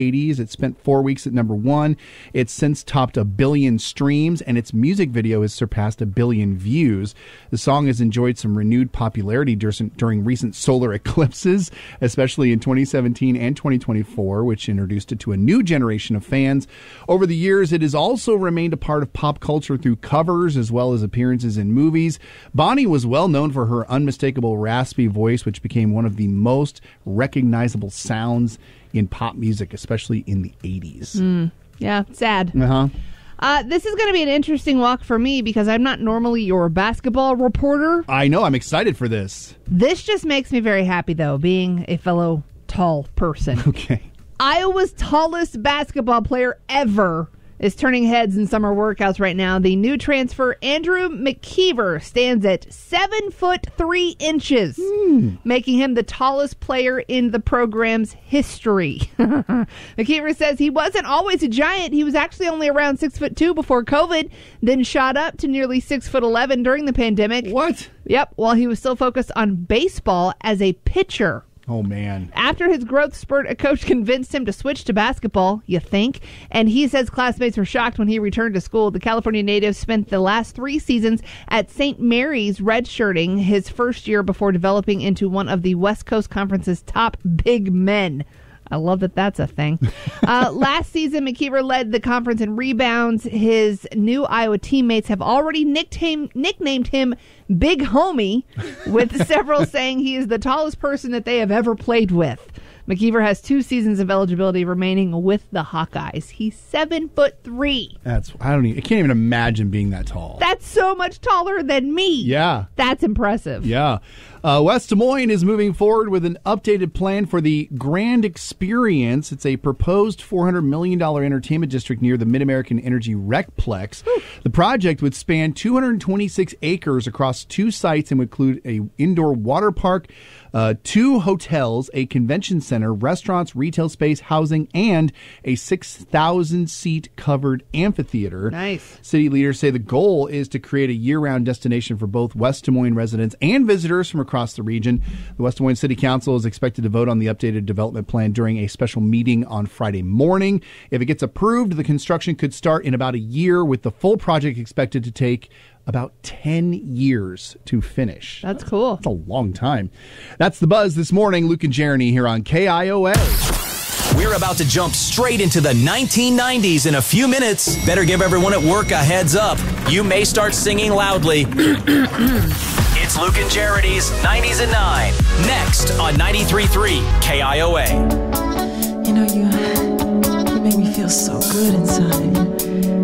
80s. It spent 4 weeks at number 1. It's since topped 1 billion streams, and its music video has surpassed 1 billion views. The song has enjoyed some renewed popularity during recent solar eclipses, especially in 2017 and 2024, which introduced it to a new generation of fans. Over the years, it has also remained a part of pop culture through covers as well as appearances in movies. Bonnie was well known for her unmistakable raspy voice, which became one of the most recognizable sounds in pop music, especially in the 80s. Yeah, sad. Uh-huh. This is going to be an interesting walk for me because I'm not normally your basketball reporter. I know. I'm excited for this. This just makes me very happy, though, being a fellow tall person. Okay. Iowa's tallest basketball player ever is turning heads in summer workouts right now. The new transfer, Andrew McKeever, stands at 7'3", making him the tallest player in the program's history. McKeever says he wasn't always a giant. He was actually only around 6'2" before COVID, then shot up to nearly 6'11" during the pandemic. What? Yep, while he was still focused on baseball as a pitcher. Oh, man. After his growth spurt, a coach convinced him to switch to basketball, you think? And he says classmates were shocked when he returned to school. The California native spent the last 3 seasons at St. Mary's redshirting his first year before developing into one of the West Coast Conference's top big men. I love that that's a thing. Last season, McKeever led the conference in rebounds. His new Iowa teammates have already nicknamed him Big Homie, with several saying he is the tallest person that they have ever played with. McKeever has 2 seasons of eligibility remaining with the Hawkeyes. He's 7'3". I can't even imagine being that tall. That's so much taller than me. Yeah. That's impressive. Yeah. West Des Moines is moving forward with an updated plan for the Grand Experience. It's a proposed $400 million entertainment district near the Mid-American Energy Recplex. The project would span 226 acres across 2 sites and would include an indoor water park, 2 hotels, a convention center, restaurants, retail space, housing, and a 6,000-seat covered amphitheater. Nice. City leaders say the goal is to create a year-round destination for both West Des Moines residents and visitors from across the region. The West Des Moines City Council is expected to vote on the updated development plan during a special meeting on Friday morning. If it gets approved, the construction could start in about a year, with the full project expected to take about 10 years to finish. That's cool. That's a long time. That's The Buzz this morning. Luke and Jeremy here on KIOA. We're about to jump straight into the 1990s in a few minutes. Better give everyone at work a heads up. You may start singing loudly. It's Luke and Charity's 90s at 9. Next on 93.3 KIOA. You know, you make me feel so good inside.